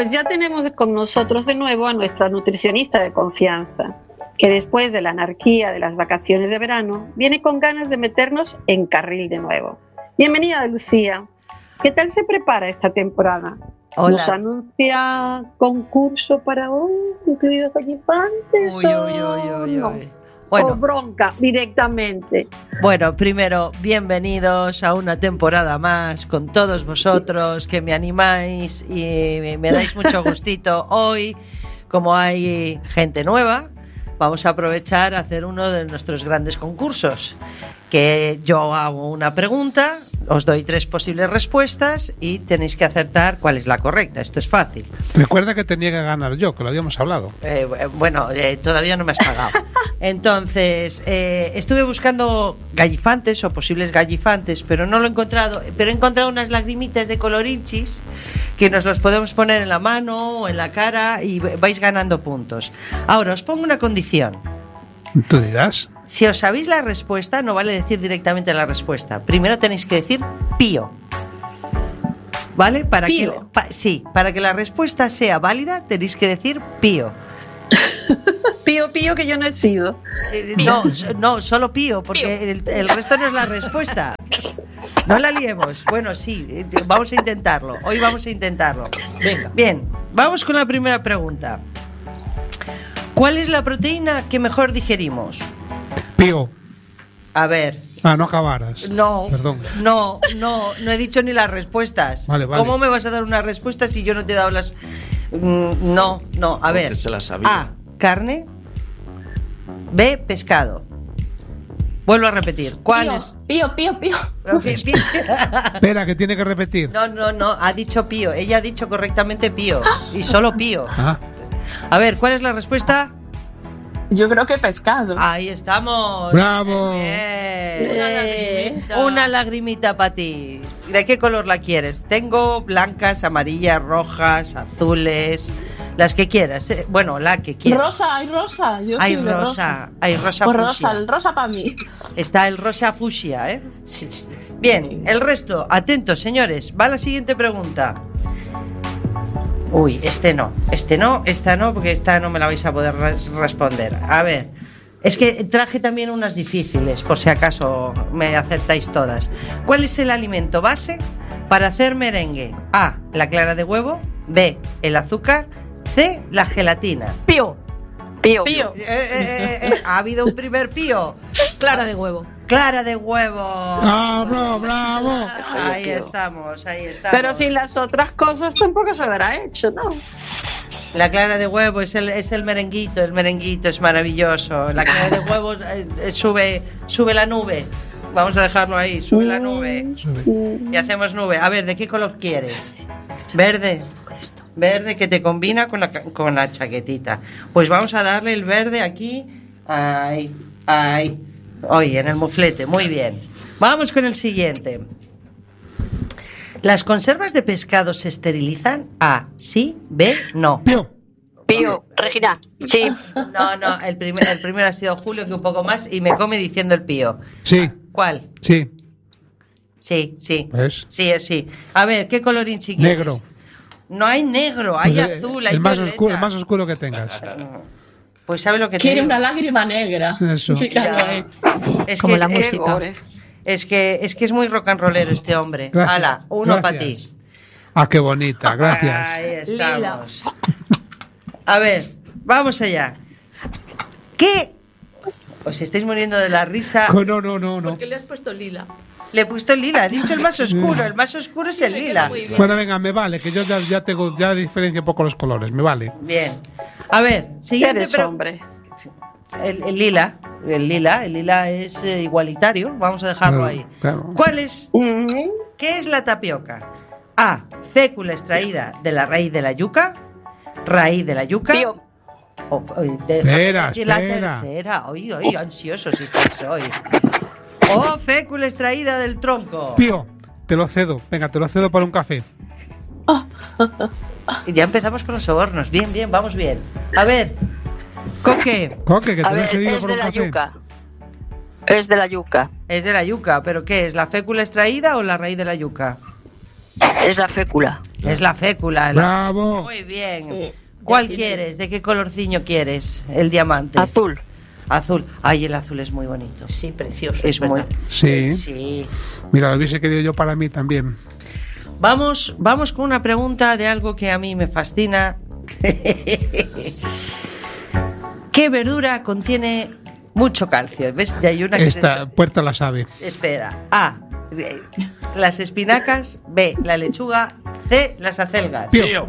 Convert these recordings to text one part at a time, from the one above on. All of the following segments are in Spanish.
Pues ya tenemos con nosotros de nuevo a nuestra nutricionista de confianza, que después de la anarquía de las vacaciones de verano, viene con ganas de meternos en carril de nuevo. Bienvenida, Lucía. ¿Qué tal se prepara esta temporada? Hola. ¿Nos anuncia concurso para hoy, incluidos gallifantes? Uy. No? Bueno. O bronca directamente. Bueno, primero, bienvenidos a una temporada más con todos vosotros que me animáis y me dais mucho gustito. Hoy, como hay gente nueva, vamos a aprovechar a hacer uno de nuestros grandes concursos, que yo hago una pregunta, os doy 3 posibles respuestas y tenéis que acertar cuál es la correcta. Esto es fácil. Recuerda que tenía que ganar yo, que lo habíamos hablado. Todavía no me has pagado. Entonces, estuve buscando gallifantes o posibles gallifantes, pero no lo he encontrado. Pero he encontrado unas lagrimitas de colorinchis que nos los podemos poner en la mano o en la cara y vais ganando puntos. Ahora, os pongo una condición. Tú dirás. Si os sabéis la respuesta, no vale decir directamente la respuesta. Primero tenéis que decir pío. ¿Vale? Pío. Para que la respuesta sea válida, tenéis que decir pío. Pío, que yo no he sido. No, solo pío, porque el resto no es la respuesta. No la liemos. Bueno, sí, vamos a intentarlo. Hoy vamos a intentarlo. Venga. Bien, vamos con la primera pregunta. ¿Cuál es la proteína que mejor digerimos? Pío. A ver. No acabaras. No, Perdón. no he dicho ni las respuestas. Vale. ¿Cómo me vas a dar una respuesta si yo no te he dado las...? No, a ver. Se la sabía. A, carne. B, pescado. Vuelvo a repetir. ¿Cuál es? Pío. Espera, que tiene que repetir. No, ha dicho pío. Ella ha dicho correctamente pío. Y solo pío. Ah. A ver, ¿cuál es la respuesta? Yo creo que pescado. Ahí estamos. ¡Bravo! Bien. Una lagrimita para ti. ¿De qué color la quieres? Tengo blancas, amarillas, rojas, azules, las que quieras. Bueno, la que quieras. Hay rosa. Yo Hay soy de rosa. Hay rosa Pues fucsia. el rosa para mí. Está el rosa fucsia, ¿eh? Sí. Bien, el resto, atentos, señores. Va la siguiente pregunta. Uy, esta no, porque esta no me la vais a poder responder. A ver, es que traje también unas difíciles, por si acaso me acertáis todas. ¿Cuál es el alimento base para hacer merengue? A, la clara de huevo. B, el azúcar. C, la gelatina. Pío. Ha habido un primer pío. Clara de huevo. Clara de huevo. ¡Bravo! Ahí estamos. Pero sin las otras cosas tampoco se habrá hecho, ¿no? La clara de huevo es el merenguito es maravilloso. La clara de huevo sube la nube. Vamos a dejarlo ahí, sube la nube. Y hacemos nube. A ver, ¿de qué color quieres? Verde. Verde, que te combina con la chaquetita. Pues vamos a darle el verde aquí. Ahí. Oye, en el muflete, muy bien. Vamos con el siguiente. ¿Las conservas de pescado se esterilizan? A, sí, B, no. Pío, Regina, sí. No, el primero ha sido Julio, que un poco más, y me come diciendo el pío. Sí. ¿Cuál? Sí. Sí. ¿Ves? Sí. A ver, ¿qué colorín quieres? Negro. No hay negro, hay Pues azul, hay el más violeta. oscuro, el más oscuro que tengas. Pues ¿sabe lo que te Quiere digo? una lágrima negra. Eso. Fíjalo ahí. Es Como que la es, música. es que es muy rock and rollero este hombre. Gracias. Hala, uno para ti. Gracias. Qué bonita, gracias. Ahí estamos. A ver, vamos allá. ¿Qué? Os estáis muriendo de la risa. No. ¿Por qué le has puesto lila? Le he puesto el lila, he dicho el más oscuro. El más oscuro es el lila. Muy bien. Bueno, venga, me vale, que yo ya diferencio un poco los colores, me vale. Bien. A ver, siguiente Eres hombre. El lila es igualitario. Vamos a dejarlo ahí. Claro. ¿Qué es la tapioca? A, fécula extraída de la raíz de la yuca. Raíz de la yuca. Pío. Espera. La tercera. Hoy, ansiosos estáis hoy. O fécula extraída del tronco. Pío, te lo cedo. Venga, te lo cedo para un café. Ya empezamos con los sobornos. Bien, vamos bien. A ver, Coque. Coque, que A te lo he ver, cedido es por de un la café. yuca. Es de la yuca. Es de la yuca, ¿pero qué es? ¿La fécula extraída o la raíz de la yuca? Es la fécula. Es la fécula. ¡Bravo! Muy bien. Sí. ¿Cuál Definido. quieres? ¿De qué colorciño quieres? El diamante. Azul. Azul. Ay, el azul es muy bonito. Sí, precioso. Es muy. verdad. Sí. Sí. Mira, lo hubiese querido yo para mí también. Vamos con una pregunta de algo que a mí me fascina. ¿Qué verdura contiene mucho calcio? ¿Ves? Ya hay una que Esta puerta la sabe. Espera. A. Las espinacas. B. La lechuga. C. Las acelgas. Pío.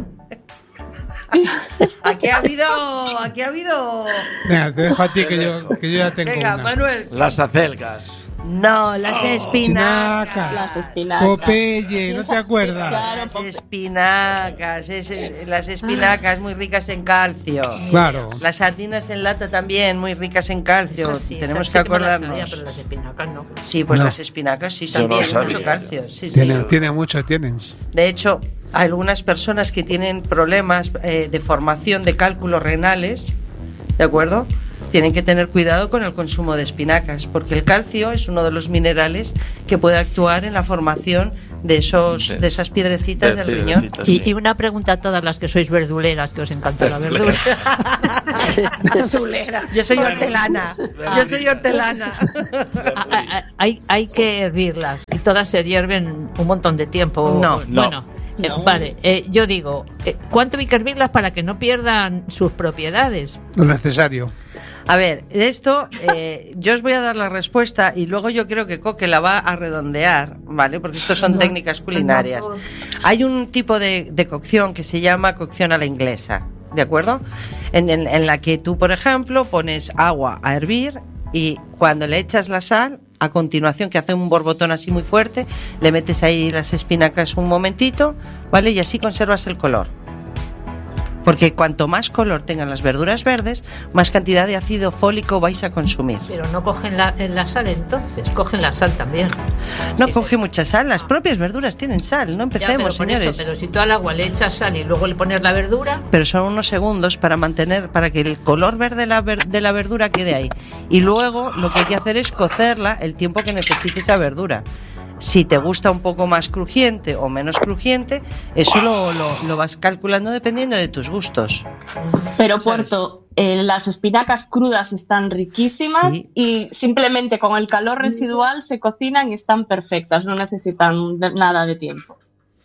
Aquí ha habido. Venga, te dejo a ti que yo ya tengo Venga, una. Manuel. Las acelgas. No, las espinacas. Las espinacas. Popeye, ¿no te acuerdas? Claro, Las espinacas. Las espinacas muy ricas en calcio. Claro. Las sardinas en lata también muy ricas en calcio. Esas sí, Tenemos esas que sí me las acordarnos. sabía, pero las espinacas no. Sí, pues No. las espinacas sí Yo no también, sabía mucho yo. calcio. Sí, sí. Tiene mucho, tienen. De hecho, hay algunas personas que tienen problemas de formación de cálculos renales, ¿de acuerdo? Tienen que tener cuidado con el consumo de espinacas, porque el calcio es uno de los minerales que puede actuar en la formación de esas piedrecitas del riñón. Piedrecitas, sí. Y una pregunta a todas las que sois verduleras, que os encanta la verdura. Yo soy hortelana. Yo soy hortelana. Hay que hervirlas y todas se hierven un montón de tiempo. No. Bueno, No. vale, yo digo, ¿cuánto hay que hervirlas para que no pierdan sus propiedades? Lo necesario. A ver, de esto yo os voy a dar la respuesta y luego yo creo que Coque la va a redondear, ¿vale? Porque esto son técnicas culinarias. Hay un tipo de cocción que se llama cocción a la inglesa, ¿de acuerdo? En la que tú, por ejemplo, pones agua a hervir y cuando le echas la sal, a continuación, que hace un borbotón así muy fuerte, le metes ahí las espinacas un momentito, ¿vale? Y así conservas el color. Porque cuanto más color tengan las verduras verdes, más cantidad de ácido fólico vais a consumir. Pero no cogen la sal entonces, cogen la sal también. No Sí. coge mucha sal, las propias verduras tienen sal, no Ya, empecemos, pero por señores. eso, pero si tú al agua le echas sal y luego le pones la verdura, Pero son unos segundos para que el color verde de la verdura quede ahí. Y luego lo que hay que hacer es cocerla el tiempo que necesite esa verdura. Si te gusta un poco más crujiente o menos crujiente, eso lo vas calculando dependiendo de tus gustos. Pero ¿Sabes? Puerto, las espinacas crudas están riquísimas Sí. y simplemente con el calor residual se cocinan y están perfectas, no necesitan nada de tiempo.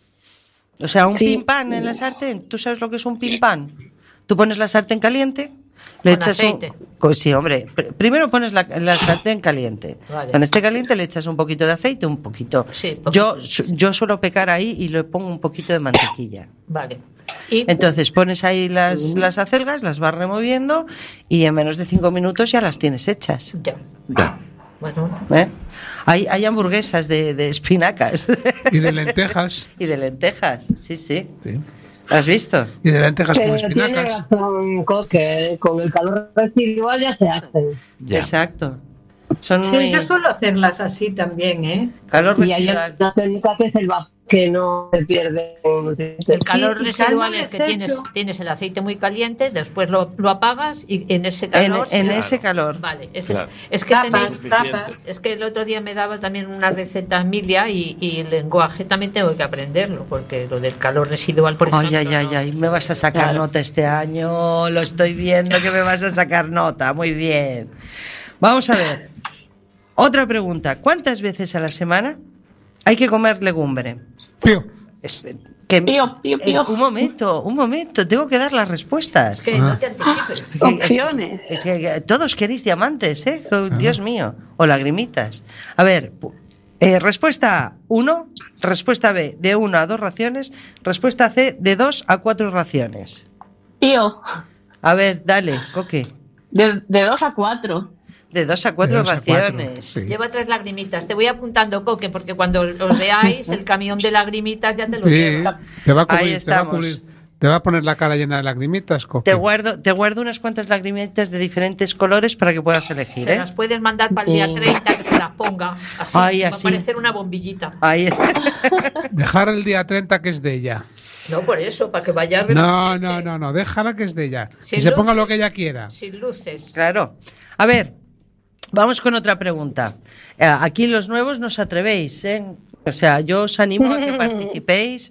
O sea, un Sí. pin pan en la sartén. ¿Tú sabes lo que es un pin pan? Tú pones la sartén caliente, le Con echas aceite. Sí, hombre. Primero pones la sartén caliente. Vale. Cuando esté caliente le echas un poquito de aceite, un poquito. Sí, poquito. Yo suelo pecar ahí y le pongo un poquito de mantequilla. vale. Y Entonces pones ahí las acelgas, las vas removiendo y en menos de 5 minutos ya las tienes hechas. ya. Ya. Bueno, ¿Eh? Hay hamburguesas de espinacas Y de lentejas. y de lentejas. Sí, sí. Sí. ¿Has visto? Y de lentejas con Pero tiene espinacas. razón, Coque, con el calor residual ya se hacen. Ya. Exacto. Son Sí, muy yo suelo hacerlas así también, ¿eh? calor Y hay residual. una técnica que es el vapor, que no se pierde. el calor y residual sal es que no tienes, desecho. tienes el aceite muy caliente, después lo apagas y en ese calor... En se- ese calor. Vale, Claro. es que Tapas, tenéis... tapas. Es que el otro día me daba también una receta Emilia y el lenguaje también tengo que aprenderlo, porque lo del calor residual, por Ay, ejemplo... ay, ay, no- ay, me vas a sacar Claro. nota este año. Lo estoy viendo que me vas a sacar nota. Muy bien. Vamos a ver. Otra pregunta. ¿Cuántas veces a la semana hay que comer legumbre? Pío. Pío, pío, pío. Un momento. Tengo que dar las respuestas. Que no te anticipes. Opciones. Que todos queréis diamantes, ¿eh? Oh, Dios mío. O lagrimitas. A ver, respuesta A, 1. Respuesta B, de 1 a 2 raciones. Respuesta C, de 2 a 4 raciones. Tío, A ver, dale, Coque. de 2 a 4. De 2 a 4 De 2 a 4, raciones. sí. Lleva 3 lagrimitas. Te voy apuntando, Coque, porque cuando os veáis, el camión de lagrimitas ya te lo Sí, lleva. te va a Ahí cubrir, estamos. te va a poner la cara llena de lagrimitas, Coque. Te guardo unas cuantas lagrimitas de diferentes colores para que puedas elegir, Se ¿eh? las puedes mandar para el día Sí. 30, que se las ponga. Así, Ay, va así. a parecer una bombillita. Ahí. Dejar el día 30 que es de ella. No, por eso, para que vayas No, déjala que es de ella. Sin Que se ponga luces. lo que ella quiera. sin luces. Claro. A ver, vamos con otra pregunta. Aquí los nuevos no os atrevéis, ¿eh? O sea, yo os animo a que participéis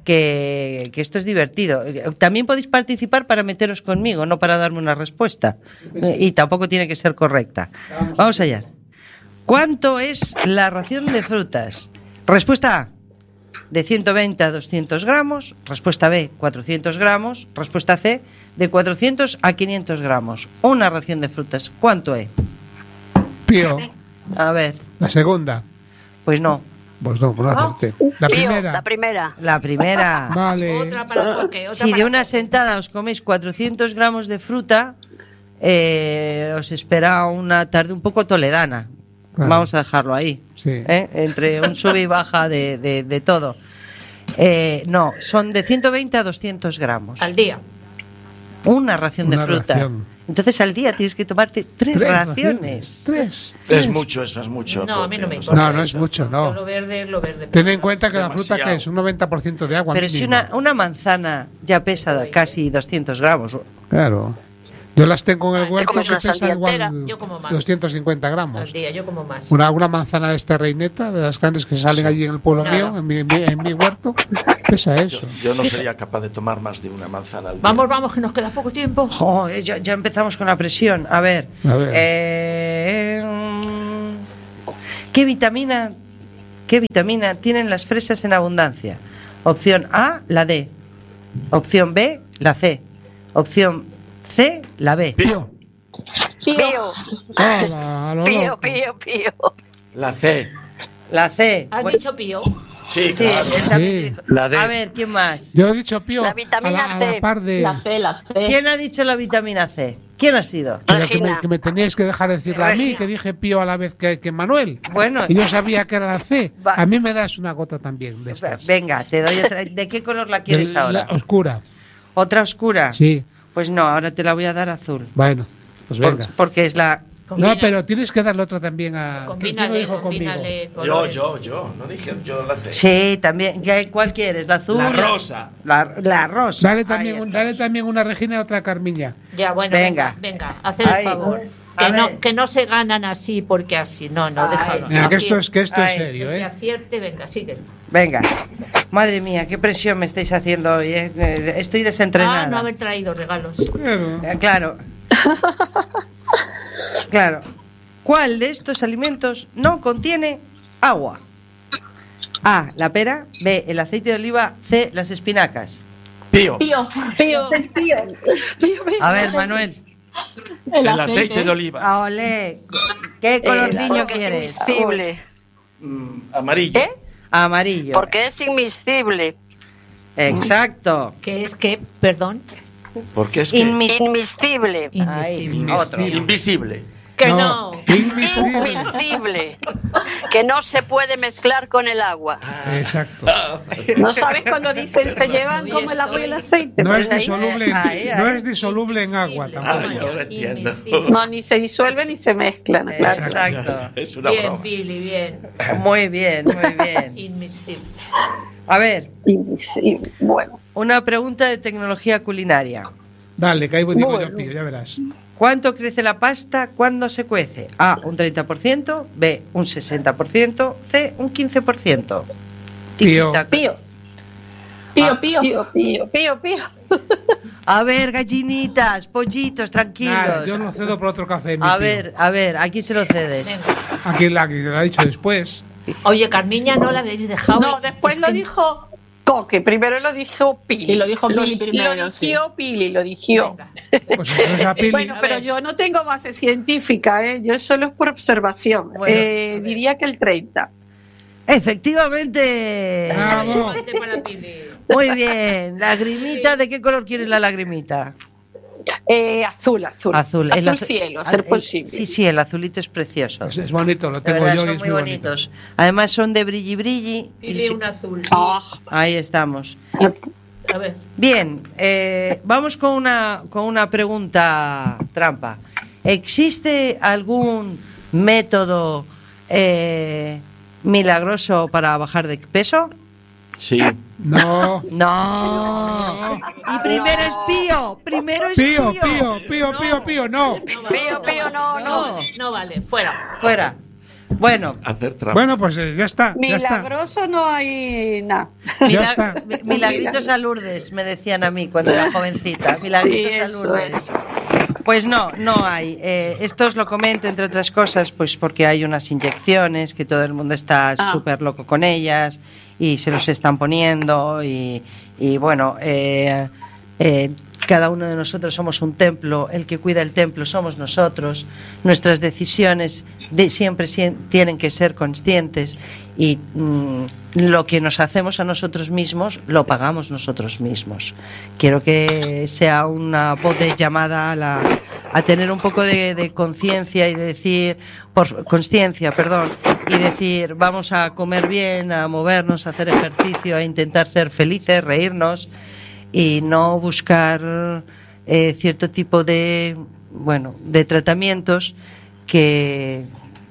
que esto es divertido. También podéis participar para meteros conmigo, no para darme una respuesta. Y tampoco tiene que ser correcta. Vamos allá. ¿Cuánto es la ración de frutas? Respuesta A, de 120 a 200 gramos. Respuesta B, 400 gramos. Respuesta C, de 400 a 500 gramos. Una ración de frutas, ¿cuánto es? Pío. A ver, La segunda. pues no. Pues no acerté. La Pío, primera. la primera. La primera. Vale. Otra para Coque, otra Si para de una sentada os coméis 400 gramos de fruta, os espera una tarde un poco toledana. Claro. Vamos a dejarlo ahí. Sí. Entre un sube y baja de todo. No, son de 120 a 200 gramos. al día. Una ración de Una fruta. ración. Entonces al día tienes que tomarte tres raciones. Tres. Es mucho, eso es mucho. No, a mí no me Coque, importa. No, no es mucho, Yo no. lo verde es lo verde. Ten en cuenta que la fruta Demasiado. que es un 90% de agua. Pero si mínimo. una manzana ya pesa casi 200 gramos. Claro. Yo las tengo en el huerto comes que una pesa sandía igual entera. Yo como más. 250 Al gramos. día, yo como más. Una manzana de esta reineta, de las grandes que salen allí en el pueblo Nada. mío, en mi huerto, pesa eso. yo no sería capaz de tomar más de una manzana al día. Vamos, que nos queda poco tiempo. Ya empezamos con la presión. A ver. A ver. ¿Qué vitamina tienen las fresas en abundancia? Opción A, la D. Opción B, la C. Opción C, la B. Pío, Pío, Hola, a lo pío, loco. pío. la C. La C. ¿Has Bueno, dicho Pío? Sí, sí, claro. él también Sí. dijo. La D. A ver, ¿quién más? Yo he dicho pío La a vitamina a la C. par de... La C. ¿Quién ha dicho la vitamina C? ¿Quién ha sido? Pero Regina. que me teníais que dejar decirla a mí, Regina. que dije pío a la vez que Manuel. Bueno, Y yo sabía que era la C. Va. A mí me das una gota también de estas. venga, te doy otra. ¿De qué color la quieres De la ahora? oscura. ¿Otra oscura? Sí, Pues no, ahora te la voy a dar azul. bueno, pues venga. Porque es la... No, pero tienes que darle otra también a... ¿Quién lo Combínale, dijo conmigo? combínale colores. Yo. No dije yo la C. Sí, también. ¿Cuál quieres? ¿La azul? La rosa. La rosa. Dale Ahí también, está. dale también una Regina y otra Carmiña. Ya, bueno, Venga. venga, hacer Ahí. el favor. A ver. Que no se ganan así porque así. No, déjalo. Mira, que Aquí, esto es Ay, serio, que ¿eh? acierte, venga, sigue. Venga. Madre mía, qué presión me estáis haciendo hoy. Estoy desentrenada. No haber traído regalos. Claro. Claro. ¿Cuál de estos alimentos no contiene agua? A, la pera. B, el aceite de oliva. C, las espinacas. Pío. Pío. A ver, Manuel. El aceite de oliva. Ole. ¿Qué colorciño Porque es quieres? inmiscible. Amarillo. ¿Eh? Amarillo. Porque es inmiscible. Exacto. Que es que, perdón, Porque es que Inmiscible. Ahí, invisible. otro. invisible. Que no. Inmiscible. Inmiscible. Que no se puede mezclar con el agua. Exacto. ¿No sabes cuando dicen se llevan como el agua y el aceite? No Pues es ahí- disoluble, ahí. no es disoluble en agua tampoco. Ah, yo lo entiendo. Invisible. No, ni se disuelven ni se mezclan, claro. Exacto. Es una Bien, broma. Pili, bien. Muy bien, muy bien. Invisible. A ver, Invisible. Bueno, una pregunta de tecnología culinaria. Dale, que ahí digo yo Bueno. pío, ya verás. ¿Cuánto crece la pasta cuando se cuece? A, un 30%, B, un 60%, C, un 15%. Pío. Tiquitaca. pío, pío. A ver, gallinitas, pollitos, tranquilos. Nada, yo lo cedo por otro café. mi A tío. ver, ¿a quién se lo cedes? Venga. Aquí la que lo ha dicho después. Oye, Carmiña, no la habéis dejado. No, después Es lo que- dijo Coque, primero lo dijo Pili. Sí, lo dijo Pili primero, Lo sí. dijo Pili, lo dijo. Venga. Pues entonces a Pili. Bueno, A pero ver. yo no tengo base científica, ¿eh? Yo solo es por observación. Bueno, a ver. Diría que el 30. Efectivamente. Bravo. Fuerte para Pili. Muy bien. ¿Lagrimita? ¿De qué color quieres la lagrimita? Azul. Azul. Azul cielo, a ser posible. Sí, el azulito es precioso. Es bonito, lo De tengo verdad, yo y son es muy muy bonito. bonitos. Además son de brilli brilli. Pili, un azul. Ah, Ahí estamos. A ver. Bien, vamos con una pregunta trampa. ¿Existe algún método milagroso para bajar de peso? Sí. No. No. Y primero es pío. Primero es Pío, pío. pío, no. Pío, no. No vale, fuera. Fuera. Bueno, Hacer trampa. Bueno, pues ya está. Ya está. Milagroso no hay nada. Ya está. Milagritos a Lourdes, me decían a mí cuando era jovencita. Milagritos Sí, a eso Lourdes. Pues no hay. Esto os lo comento, entre otras cosas, pues porque hay unas inyecciones que todo el mundo está súper loco con ellas y se los están poniendo y bueno, cada uno de nosotros somos un templo, el que cuida el templo somos nosotros, nuestras decisiones siempre tienen que ser conscientes y lo que nos hacemos a nosotros mismos lo pagamos nosotros mismos. Quiero que sea una voz de llamada a tener un poco de conciencia y de decir, y decir, vamos a comer bien, a movernos, a hacer ejercicio, a intentar ser felices, reírnos y no buscar cierto tipo de tratamientos que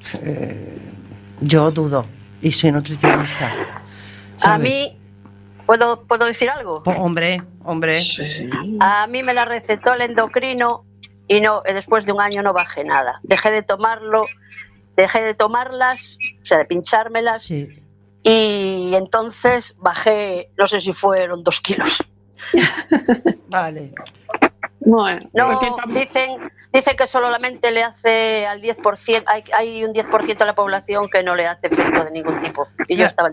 yo dudo y soy nutricionista, ¿sabes? A mí, ¿puedo decir algo? Hombre. A mí me la recetó el endocrino y después de un año no bajé nada. Dejé de tomarlas, o sea, de pinchármelas, Sí. y entonces bajé, no sé si fueron 2 kilos. Vale. Bueno, No, porque dicen que solamente le hace al 10%, hay un 10% de la población que no le hace efecto de ningún tipo. Y yo estaba